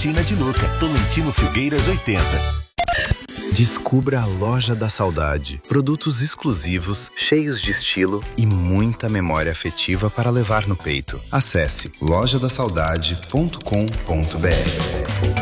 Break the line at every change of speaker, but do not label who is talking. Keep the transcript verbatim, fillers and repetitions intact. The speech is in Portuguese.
Cortina de Luca, Tolentino Filgueiras oitenta.
Descubra a Loja da Saudade. Produtos exclusivos, cheios de estilo e muita memória afetiva para levar no peito. Acesse loja da saudade ponto com ponto br.